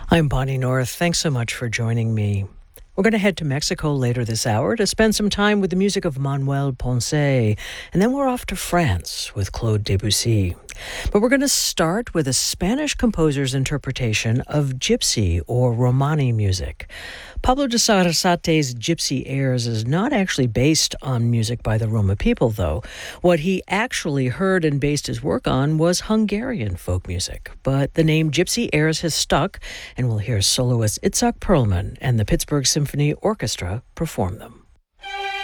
I'm Bonnie North. Thanks so much for joining me. We're going to head to Mexico later this hour to spend some time with the music of Manuel Ponce, and then we're off to France with Claude Debussy. But we're going to start with a Spanish composer's interpretation of gypsy or Romani music. Pablo de Sarasate's Gypsy Airs is not actually based on music by the Roma people, though. What he actually heard and based his work on was Hungarian folk music. But the name Gypsy Airs has stuck, and we'll hear soloist Itzhak Perlman and the Pittsburgh Symphony Orchestra perform them.